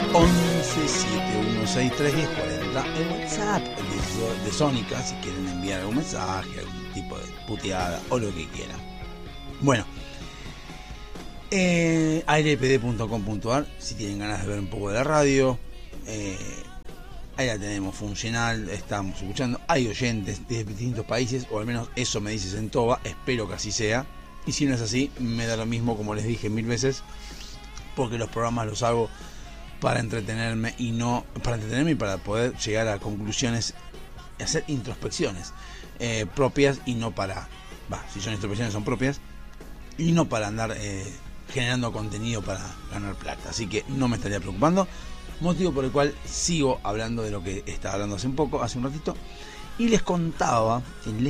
1171631040, el WhatsApp de Sónica, si quieren enviar algún mensaje, algún tipo de puteada o lo que quieran. Bueno, airepd.com.ar, si tienen ganas de ver un poco de la radio, ahí la tenemos funcional, estamos escuchando, hay oyentes de distintos países, o al menos eso me dice Sentoba, espero que así sea, y si no es así, me da lo mismo, como les dije 1000 veces, porque los programas los hago para entretenerme y para poder llegar a conclusiones, hacer introspecciones propias, y no para, si son introspecciones son propias, y no para andar generando contenido para ganar plata, así que no me estaría preocupando, motivo por el cual sigo hablando de lo que estaba hablando hace un ratito, y les contaba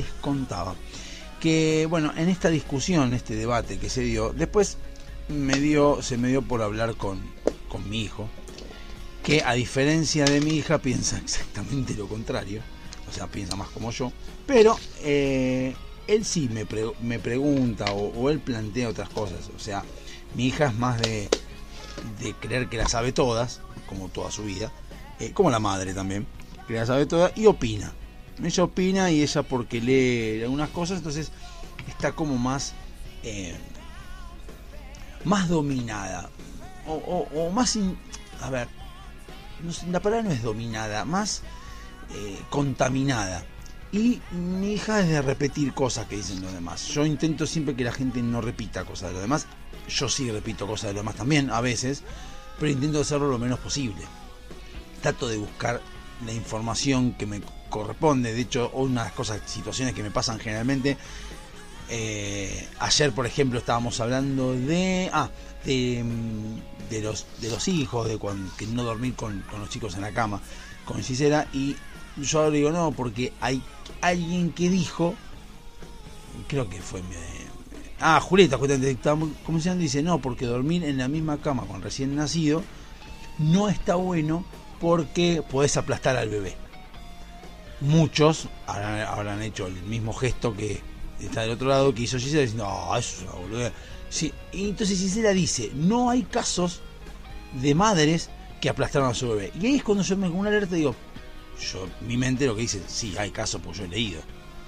que, bueno, en esta discusión, este debate que se dio, después se me dio por hablar con mi hijo, que a diferencia de mi hija piensa exactamente lo contrario, o sea, piensa más como yo, pero él sí me pregunta o él plantea otras cosas, o sea, mi hija es más de creer que la sabe todas, como toda su vida, como la madre también, que la sabe todas, y opina. Ella opina, y ella, porque lee algunas cosas, entonces está como más dominada, o más, a ver, no sé, la palabra no es dominada, más contaminada. Y mi hija es de repetir cosas que dicen los demás. Yo intento siempre que la gente no repita cosas de los demás. Yo sí repito cosas de los demás también, a veces, pero intento hacerlo lo menos posible. Trato de buscar la información que me corresponde. De hecho, una de las situaciones que me pasan generalmente, ayer, por ejemplo, estábamos hablando de los hijos, que no dormir con los chicos en la cama, con Gisela, y yo ahora digo no, porque hay alguien que dijo, creo que fue Julieta, estábamos comenzando, dice no, porque dormir en la misma cama con recién nacido no está bueno, porque podés aplastar al bebé. Muchos habrán hecho el mismo gesto que está del otro lado, que hizo Gisela, diciendo eso es una boludez. Sí, y entonces Gisela dice, no hay casos de madres que aplastaron a su bebé. Y ahí es cuando yo me con una alerta digo, mi mente lo que dice, sí, hay casos, porque yo he leído.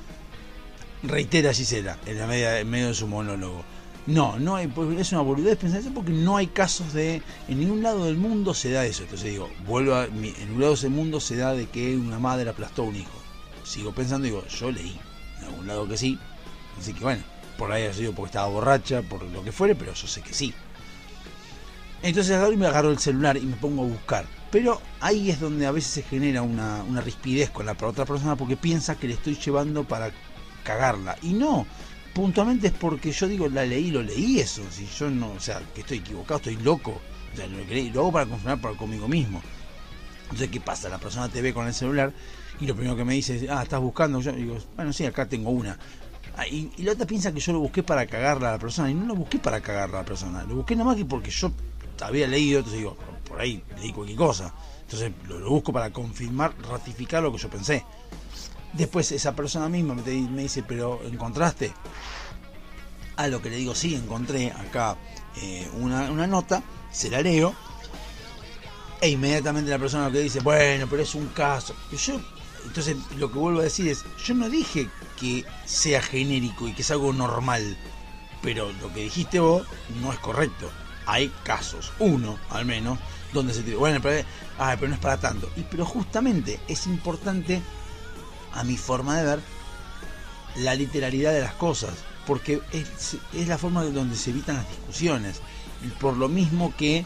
Reitera Gisela en medio de su monólogo. No hay, es una boludez pensar eso, porque no hay casos en ningún lado del mundo se da eso. Entonces digo, en ningún lado del mundo se da de que una madre aplastó a un hijo. Sigo pensando, digo, yo leí en algún lado que sí, así que bueno, por ahí ha sido porque estaba borracha, por lo que fuere, pero yo sé que sí. Entonces me agarro el celular y me pongo a buscar, pero ahí es donde a veces se genera una rispidez con la otra persona, porque piensa que le estoy llevando para cagarla, y no, puntualmente es porque yo digo, lo leí eso, si yo no, o sea, que estoy equivocado, estoy loco, o sea, lo hago para confirmar conmigo mismo. Entonces, ¿qué pasa? La persona te ve con el celular y lo primero que me dice es, estás buscando. Yo digo, bueno, sí, acá tengo una. Y la otra piensa que yo lo busqué para cagarla a la persona, y no lo busqué para cagarla a la persona, lo busqué nada más que porque yo había leído, entonces digo, por ahí leí cualquier cosa, entonces lo busco para confirmar, ratificar lo que yo pensé. Después esa persona misma me dice, pero ¿encontraste? A lo que le digo, sí, encontré acá una nota, se la leo, e inmediatamente la persona lo que dice, bueno, pero es un caso. Entonces lo que vuelvo a decir es, yo no dije que sea genérico y que es algo normal, pero lo que dijiste vos no es correcto. Hay casos, uno al menos, donde se te dice, bueno, pero no es para tanto. Pero justamente es importante, a mi forma de ver, la literalidad de las cosas, porque es la forma donde se evitan las discusiones. Por lo mismo que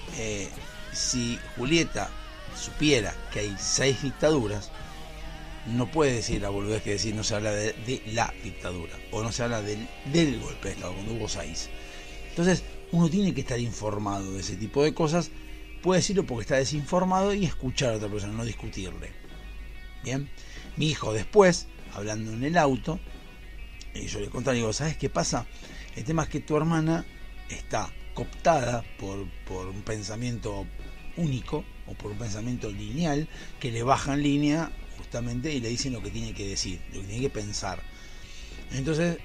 si Julieta supiera que hay 6 dictaduras, no puede decir la boludez que decir, no se habla de la dictadura, o no se habla del golpe de Estado, cuando hubo 6. Entonces uno tiene que estar informado de ese tipo de cosas, puede decirlo porque está desinformado, y escuchar a otra persona, no discutirle. Bien, mi hijo después, hablando en el auto, y yo le conté, digo, ¿sabes qué pasa? El tema es que tu hermana está cooptada por un pensamiento único, o por un pensamiento lineal, que le bajan línea justamente y le dicen lo que tiene que decir, lo que tiene que pensar. Entonces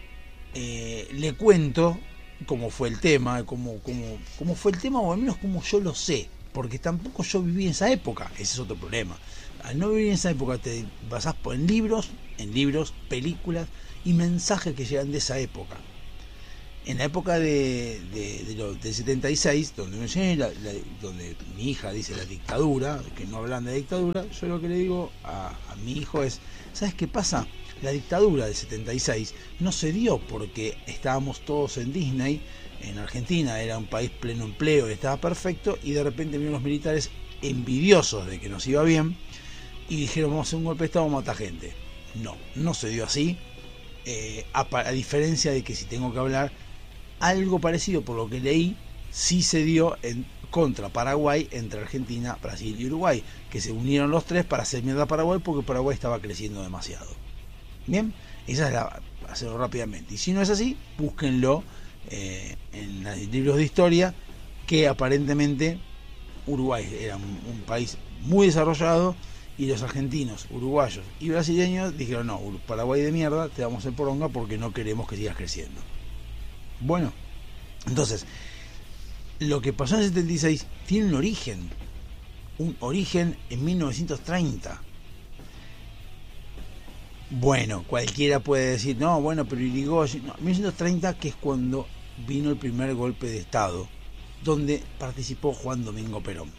le cuento cómo fue el tema, cómo fue el tema, o al menos como yo lo sé, porque tampoco yo viví en esa época, ese es otro problema. Al no vivir en esa época te basás en libros, películas y mensajes que llegan de esa época. En la época del 76, donde me enseñé, donde mi hija dice la dictadura, que no hablan de dictadura, yo lo que le digo a mi hijo es, ¿sabes qué pasa? La dictadura del 76 no se dio porque estábamos todos en Disney, en Argentina era un país pleno empleo y estaba perfecto, y de repente vinieron los militares envidiosos de que nos iba bien y dijeron vamos a hacer un golpe de estado, vamos a matar gente. No se dio así, a diferencia de que si tengo que hablar, algo parecido por lo que leí, sí se dio contra Paraguay, entre Argentina, Brasil y Uruguay, que se unieron los tres para hacer mierda a Paraguay porque Paraguay estaba creciendo demasiado. Bien, esa es hacerlo rápidamente. Y si no es así, búsquenlo en los libros de historia, que aparentemente Uruguay era un país muy desarrollado y los argentinos, uruguayos y brasileños dijeron no, Paraguay de mierda, te vamos a hacer poronga porque no queremos que sigas creciendo. Bueno, entonces, lo que pasó en el 76 tiene un origen en 1930. Bueno, cualquiera puede decir, no, bueno, pero Irigoyen, no, 1930, que es cuando vino el primer golpe de Estado, donde participó Juan Domingo Perón.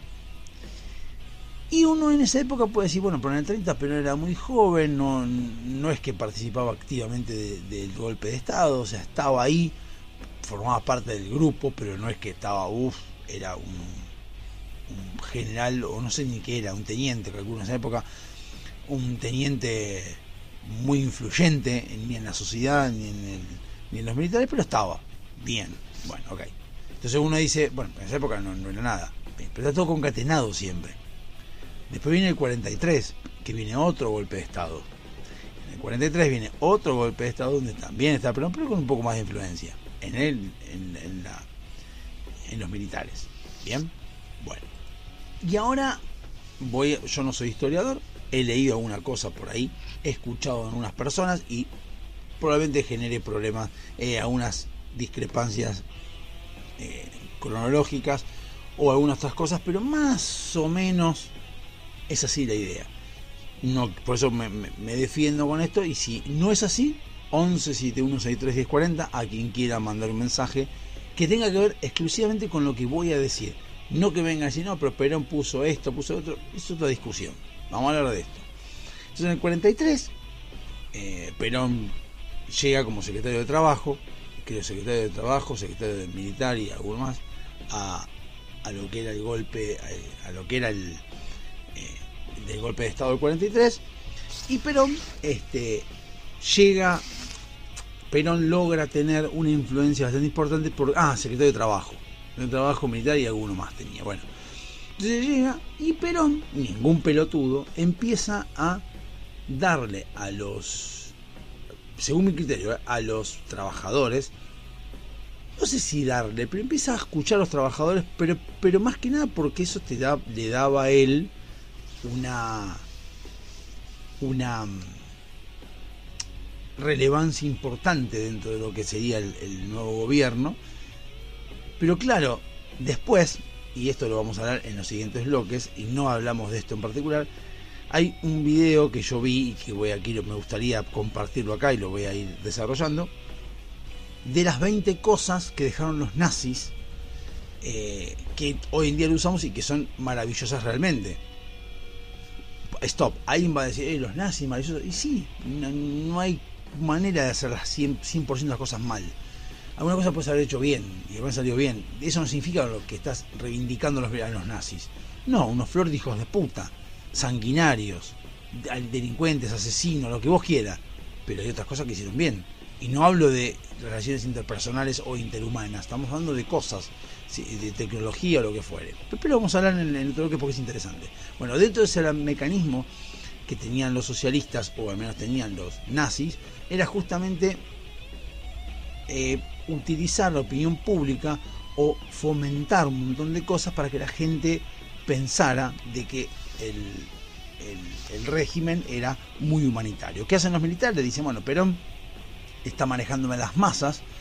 Y uno en esa época puede decir, bueno, pero en el 30 Perón era muy joven, no es que participaba activamente del golpe de Estado, o sea, estaba ahí, formaba parte del grupo, pero no es que estaba, era un general, o no sé ni qué era, un teniente, calculo en esa época, un teniente muy influyente ni en la sociedad ni en los militares, pero estaba bien. Bueno, ok. Entonces uno dice, bueno, en esa época no era nada, pero está todo concatenado siempre. Después viene el 43, que viene otro golpe de Estado. En el 43 viene otro golpe de Estado donde también está Perón, pero con un poco más de influencia en los militares. Bien, bueno. Y ahora yo no soy historiador, he leído alguna cosa por ahí, he escuchado a algunas personas y probablemente genere problemas, algunas discrepancias cronológicas o algunas otras cosas, pero más o menos es así la idea. No, por eso me defiendo con esto, y si no es así, 11 71 63 10 40, a quien quiera mandar un mensaje que tenga que ver exclusivamente con lo que voy a decir. No que venga a decir, no, pero Perón puso esto, puso otro, es otra discusión. Vamos a hablar de esto. Entonces en el 43, Perón llega como secretario de Trabajo, creo secretario de Trabajo, secretario de Militar y alguno más, a lo que era el golpe, a lo que era el del golpe de Estado del 43, y Perón Perón logra tener una influencia bastante importante por secretario de Trabajo Militar y alguno más tenía. Bueno, entonces llega y Perón, ningún pelotudo, empieza a darle a los, según mi criterio, a los trabajadores, no sé si darle, pero empieza a escuchar a los trabajadores, pero más que nada porque eso le daba a él una relevancia importante dentro de lo que sería el nuevo gobierno. Pero claro, después, y esto lo vamos a hablar en los siguientes bloques, y no hablamos de esto en particular, hay un video que yo vi y que me gustaría compartirlo acá y lo voy a ir desarrollando, de las 20 cosas que dejaron los nazis, que hoy en día lo usamos y que son maravillosas realmente. Stop, alguien va a decir, los nazis maravillosos, y sí, no hay manera de hacer las 100% las cosas mal. Alguna cosa puedes haber hecho bien y haber salido bien. Eso no significa lo que estás reivindicando a los nazis. No, unos flor de hijos de puta, sanguinarios, delincuentes, asesinos, lo que vos quieras. Pero hay otras cosas que hicieron bien. Y no hablo de relaciones interpersonales o interhumanas, estamos hablando de cosas, de tecnología o lo que fuere. Pero vamos a hablar en el otro bloque porque es interesante. Bueno, dentro de ese mecanismo que tenían los socialistas, o al menos tenían los nazis, era justamente utilizar la opinión pública o fomentar un montón de cosas para que la gente pensara de que el régimen era muy humanitario. ¿Qué hacen los militares? Dicen, bueno, Perón está manejándome las masas,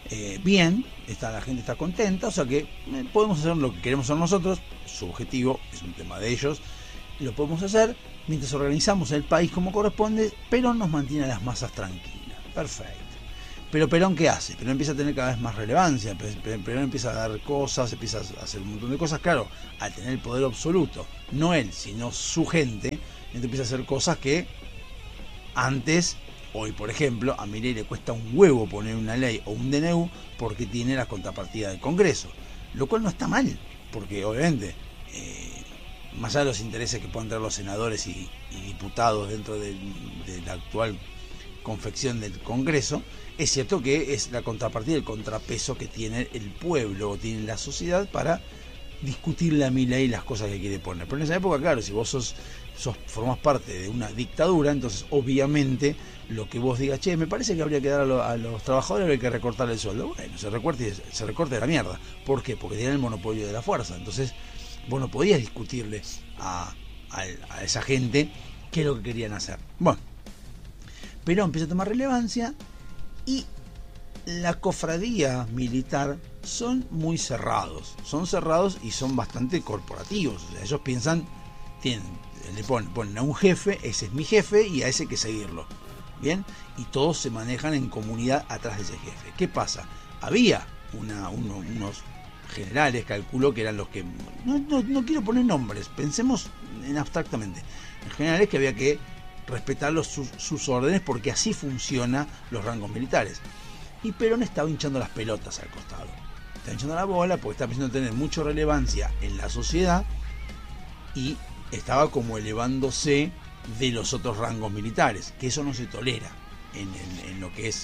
bien, la gente está contenta, o sea que podemos hacer lo que queremos hacer nosotros, su objetivo es un tema de ellos, lo podemos hacer mientras organizamos el país como corresponde. Perón nos mantiene a las masas tranquilas, perfecto. Pero Perón, ¿qué hace? Perón empieza a tener cada vez más relevancia, Perón empieza a dar cosas, empieza a hacer un montón de cosas, claro, al tener el poder absoluto, no él, sino su gente, entonces empieza a hacer cosas que antes, hoy por ejemplo, a Milei le cuesta un huevo poner una ley o un DNU porque tiene la contrapartida del Congreso, lo cual no está mal, porque obviamente, más allá de los intereses que puedan tener los senadores y diputados dentro de la actual confección del Congreso, es cierto que es la contrapartida, el contrapeso que tiene el pueblo o tiene la sociedad para discutirle a Milei las cosas que quiere poner. Pero en esa época, claro, si vos formás parte de una dictadura, entonces obviamente lo que vos digas, me parece que habría que dar a los trabajadores, habría que recortar el sueldo. Bueno, se recorte la mierda. ¿Por qué? Porque tienen el monopolio de la fuerza. Entonces vos no podías discutirle a esa gente qué es lo que querían hacer. Bueno, Perón empieza a tomar relevancia y la cofradía militar son muy cerrados. Son cerrados y son bastante corporativos. O sea, ellos piensan, le ponen a un jefe, ese es mi jefe y a ese hay que seguirlo. ¿Bien? Y todos se manejan en comunidad atrás de ese jefe. ¿Qué pasa? Había unos generales, calculo que eran los que... No quiero poner nombres, pensemos en abstractamente. En generales que había que respetar sus órdenes porque así funcionan los rangos militares. Y Perón estaba hinchando las pelotas al costado. Estaba hinchando la bola porque estaba empezando a tener mucha relevancia en la sociedad y estaba como elevándose de los otros rangos militares, que eso no se tolera en lo que es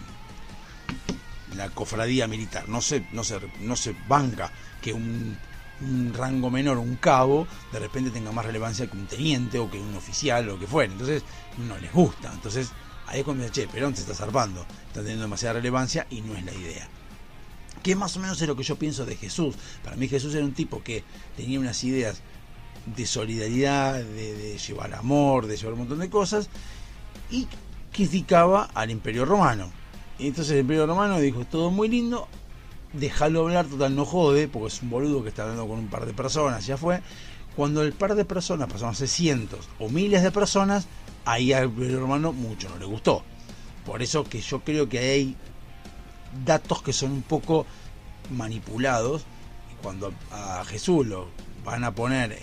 la cofradía militar. No se banca que un rango menor, un cabo, de repente tenga más relevancia que un teniente o que un oficial o lo que fuera. Entonces no les gusta. Entonces ahí es cuando dice, Perón se está zarpando, está teniendo demasiada relevancia y no es la idea. Que más o menos es lo que yo pienso de Jesús. Para mí Jesús era un tipo que tenía unas ideas de solidaridad, de llevar amor, de llevar un montón de cosas, y criticaba al Imperio Romano. Y entonces el Imperio Romano dijo, todo muy lindo, déjalo hablar, total no jode, porque es un boludo que está hablando con un par de personas, ya fue. Cuando el par de personas pasaron a ser cientos o miles de personas, ahí al Imperio Romano mucho no le gustó. Por eso que yo creo que hay datos que son un poco manipulados. Cuando a Jesús lo van a poner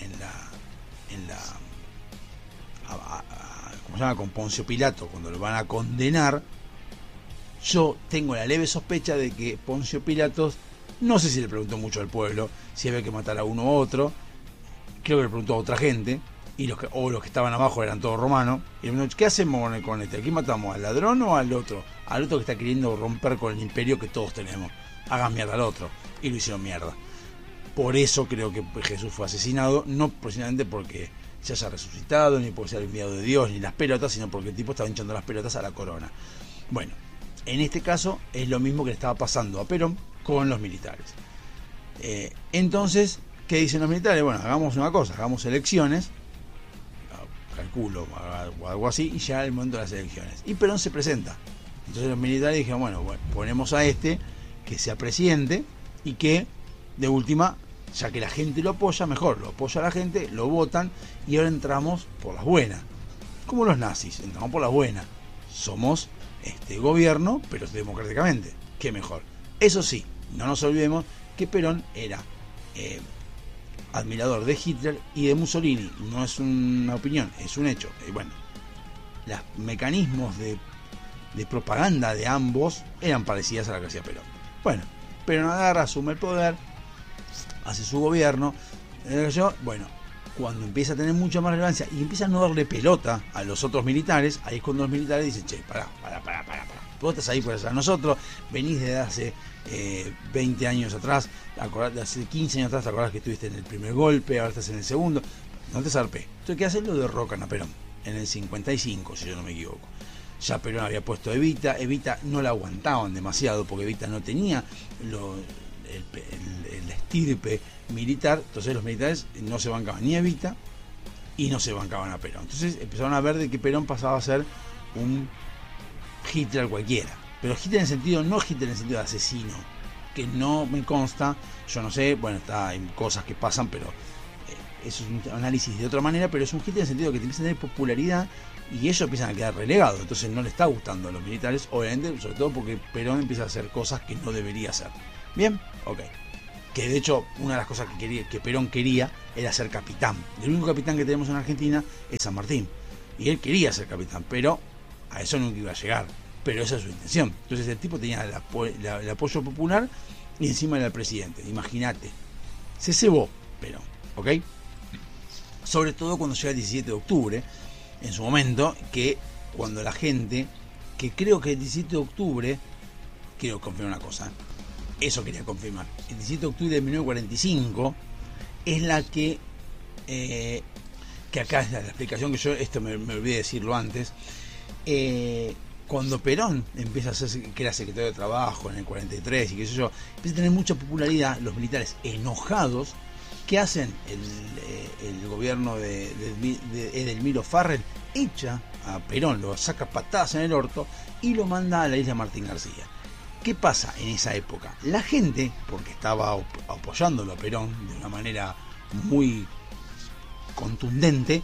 ¿cómo se llama? Con Poncio Pilato, cuando lo van a condenar, yo tengo la leve sospecha de que Poncio Pilatos, no sé si le preguntó mucho al pueblo, si había que matar a uno u otro, creo que le preguntó a otra gente, y los que estaban abajo eran todos romanos, y le preguntó, ¿qué hacemos con este? ¿A quién matamos? ¿Al ladrón o al otro? Al otro que está queriendo romper con el imperio que todos tenemos. Hagan mierda al otro. Y lo hicieron mierda. Por eso creo que Jesús fue asesinado, no precisamente porque se haya resucitado, ni porque sea el enviado de Dios, ni las pelotas, sino porque el tipo estaba hinchando las pelotas a la corona. Bueno, en este caso es lo mismo que le estaba pasando a Perón con los militares. Entonces, ¿qué dicen los militares? Bueno, hagamos una cosa, hagamos elecciones, calculo, o algo así, y ya el momento de las elecciones. Y Perón se presenta. Entonces los militares dijeron, bueno, ponemos a este que sea presidente y que, de última, ya que la gente lo apoya, mejor, lo apoya a la gente, lo votan y ahora entramos por las buenas. Como los nazis, entramos por las buenas. Somos gobierno, pero democráticamente. ¿Qué mejor? Eso sí, no nos olvidemos que Perón era admirador de Hitler y de Mussolini. No es una opinión, es un hecho. Bueno, los mecanismos de propaganda de ambos eran parecidas a la que hacía Perón. Bueno, Perón agarra, asume el poder, hace su gobierno. Bueno, cuando empieza a tener mucha más relevancia y empieza a no darle pelota a los otros militares, ahí es cuando los militares dicen, che, pará. Vos estás ahí por eso. Nosotros venís desde hace 20 años atrás, de hace 15 años atrás, te acordás que estuviste en el primer golpe, ahora estás en el segundo. No te zarpé. Entonces, ¿qué hacen? Lo derrocan a Perón en el 55, si yo no me equivoco. Ya Perón había puesto a Evita no la aguantaban demasiado porque Evita no tenía el estirpe militar, entonces los militares no se bancaban ni a Evita y no se bancaban a Perón. Entonces empezaron a ver de que Perón pasaba a ser un Hitler cualquiera. pero Hitler en el sentido, no Hitler en el sentido de asesino, que no me consta, yo no sé, bueno, hay cosas que pasan, pero eso es un análisis de otra manera, pero es un Hitler en el sentido de que empieza a tener popularidad y ellos empiezan a quedar relegados, entonces no le está gustando a los militares, obviamente, sobre todo porque Perón empieza a hacer cosas que no debería hacer. Bien, ok. Que de hecho una de las cosas que Perón quería era ser capitán. El único capitán que tenemos en Argentina es San Martín. Y él quería ser capitán, pero a eso nunca iba a llegar. Pero esa es su intención. Entonces el tipo tenía el apoyo popular y encima era el presidente. Imagínate. Se cebó Perón, ¿ok? Sobre todo cuando llega el 17 de octubre, en su momento, que cuando la gente, que creo que el 17 de octubre, quiero confirmar una cosa, eso quería confirmar, el 17 de octubre de 1945 es la que acá es la explicación que yo, esto me olvidé decirlo antes, cuando Perón empieza a ser, que era secretario de Trabajo en el 43 y qué sé yo, empieza a tener mucha popularidad, los militares enojados, ¿qué hacen? El gobierno de Edelmiro Farrell echa a Perón, lo saca patadas en el orto y lo manda a la isla Martín García. ¿Qué pasa en esa época? La gente, porque estaba apoyándolo a Perón de una manera muy contundente,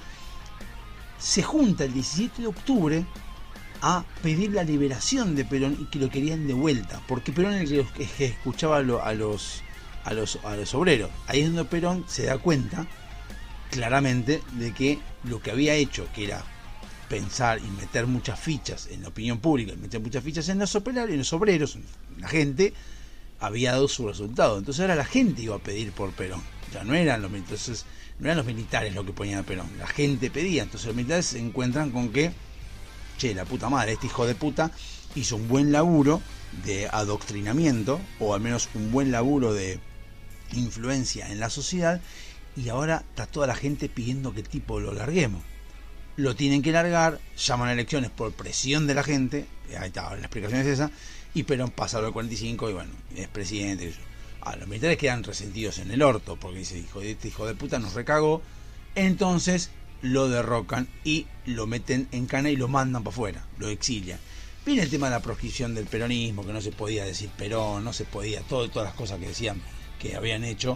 se junta el 17 de octubre a pedir la liberación de Perón y que lo querían de vuelta, porque Perón es el que escuchaba a los obreros. Ahí es donde Perón se da cuenta claramente de que lo que había hecho, que era pensar y meter muchas fichas en la opinión pública, y meter muchas fichas en los obreros, la gente, había dado su resultado. Entonces ahora la gente iba a pedir por Perón, ya no eran los militares los que ponían a Perón, la gente pedía. Entonces los militares se encuentran con que, che, la puta madre, este hijo de puta hizo un buen laburo de adoctrinamiento, o al menos un buen laburo de influencia en la sociedad, y ahora está toda la gente pidiendo que el tipo lo larguemos. Lo tienen que largar, llaman a elecciones por presión de la gente, ahí está, la explicación es esa, y Perón pasa a los 45 y bueno, es presidente. Los militares quedan resentidos en el orto, porque dice, este hijo de puta nos recagó, entonces lo derrocan y lo meten en cana y lo mandan para afuera, lo exilian. Viene el tema de la proscripción del peronismo, que no se podía decir Perón, no se podía, todas las cosas que decían que habían hecho,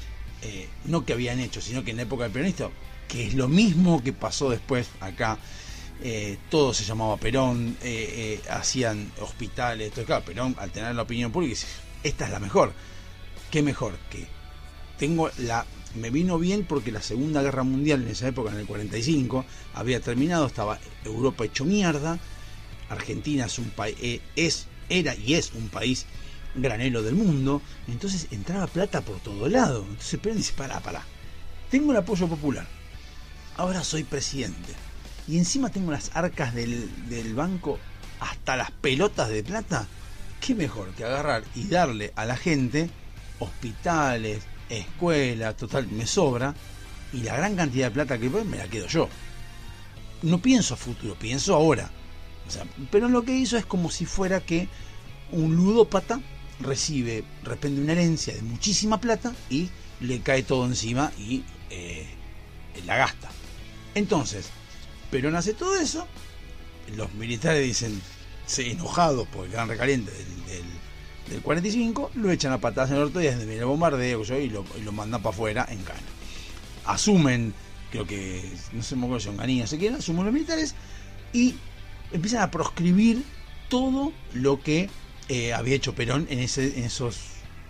no que habían hecho, sino que en la época del peronista, que es lo mismo que pasó después acá, todo se llamaba Perón, hacían hospitales, todo. Claro, Perón, al tener la opinión pública, dice, esta es la mejor. ¿Qué mejor? Que me vino bien porque la Segunda Guerra Mundial en esa época, en el 45, había terminado, estaba Europa hecho mierda, Argentina es un país, era y es un país granero del mundo, entonces entraba plata por todo lado. Entonces Perón dice, pará, tengo el apoyo popular, ahora soy presidente y encima tengo las arcas del banco hasta las pelotas de plata. ¿Qué mejor que agarrar y darle a la gente hospitales, escuelas, total, me sobra, y la gran cantidad de plata que me la quedo yo? No pienso a futuro, pienso ahora. O sea, pero lo que hizo es como si fuera que un ludópata recibe de repente una herencia de muchísima plata y le cae todo encima y la gasta. Entonces, Perón hace todo eso, los militares dicen, enojados porque quedan recalientes del 45, lo echan a patadas en el orto y desde el bombardeo y lo mandan para afuera en cana. Asumen, creo que, no sé cómo son Ganí, no sé quién, asumen los militares y empiezan a proscribir todo lo que había hecho Perón en esos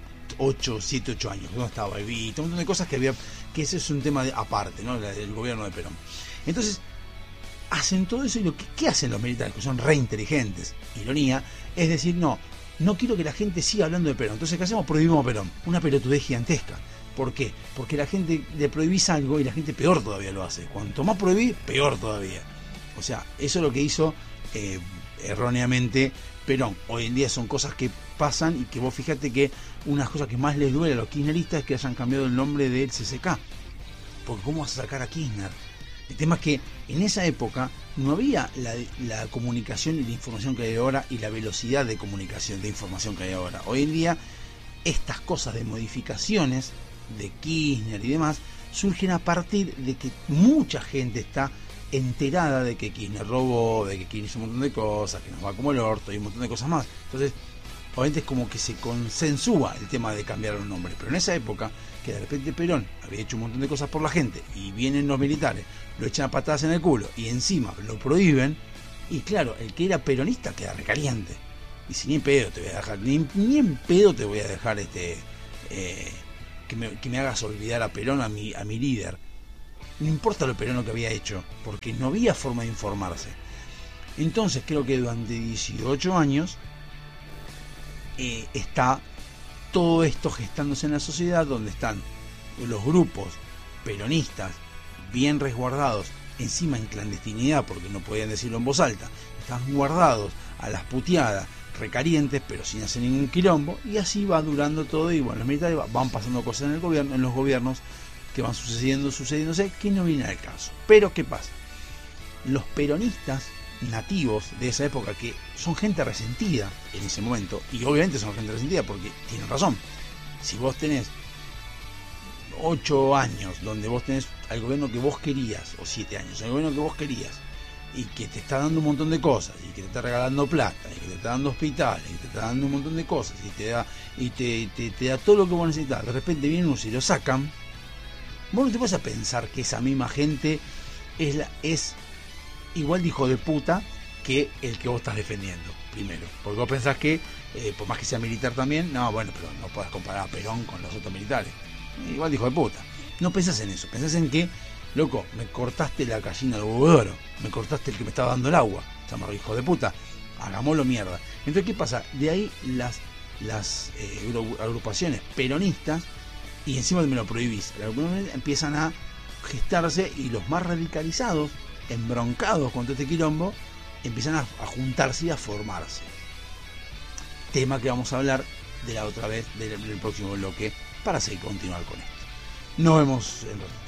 7, 8 años, donde estaba Evita, un montón de cosas que ese es un tema aparte, ¿no? El gobierno de Perón. Entonces, hacen todo eso y ¿qué hacen los militares? Que son re inteligentes, ironía, es decir, no quiero que la gente siga hablando de Perón. Entonces, ¿qué hacemos? Prohibimos a Perón. Una pelotudez gigantesca. ¿Por qué? Porque la gente le prohibís algo y la gente peor todavía lo hace. Cuanto más prohibís, peor todavía. O sea, eso es lo que hizo erróneamente Perón. Hoy en día son cosas que pasan y que vos fíjate que unas cosas que más les duele a los kirchneristas es que hayan cambiado el nombre del CCK. Porque ¿cómo vas a sacar a Kirchner? El tema es que en esa época no había la comunicación y la información que hay ahora y la velocidad de comunicación, de información que hay ahora. Hoy en día estas cosas de modificaciones de Kirchner y demás surgen a partir de que mucha gente está enterada de que Kirchner robó, de que Kirchner hizo un montón de cosas, que nos va como el orto y un montón de cosas más. Entonces, obviamente es como que se consensúa el tema de cambiar los nombres. Pero en esa época, que de repente Perón había hecho un montón de cosas por la gente y vienen los militares, lo echan a patadas en el culo y encima lo prohíben, y claro, el que era peronista queda recaliente. Y si ni en pedo te voy a dejar, ni en pedo te voy a dejar que me hagas olvidar a Perón, a mi líder. No importa lo perono que había hecho, porque no había forma de informarse. Entonces creo que durante 18 años está todo esto gestándose en la sociedad, donde están los grupos peronistas bien resguardados, encima en clandestinidad porque no podían decirlo en voz alta, están guardados a las puteadas, recalientes, pero sin hacer ningún quilombo, y así va durando todo. Y bueno, los militares van pasando cosas en el gobierno, en los gobiernos, que van sucediéndose, que no viene al caso. Pero ¿qué pasa? Los peronistas nativos de esa época, que son gente resentida en ese momento, y obviamente son gente resentida porque tienen razón. Si vos tenés 8 años donde vos tenés al gobierno que vos querías, o 7 años, al gobierno que vos querías, y que te está dando un montón de cosas, y que te está regalando plata, y que te está dando hospitales, y te está dando un montón de cosas, y te da todo lo que vos necesitas, de repente vienen unos y lo sacan, vos no te vas a pensar que esa misma gente es igual de hijo de puta que el que vos estás defendiendo, primero. Porque vos pensás que, por más que sea militar también, no, bueno, pero no podés comparar a Perón con los otros militares. Igual de hijo de puta. No pensás en eso, pensás en que, loco, me cortaste la gallina del huevo de oro, me cortaste el que me estaba dando el agua, llamarlo hijo de puta, hagámoslo mierda. Entonces, ¿qué pasa? De ahí las agrupaciones peronistas, y encima me lo prohibís, empiezan a gestarse, y los más radicalizados, embroncados contra este quilombo, empiezan a juntarse y a formarse. Tema que vamos a hablar de la otra vez, del próximo bloque, para seguir continuar con esto. Nos vemos en ratito.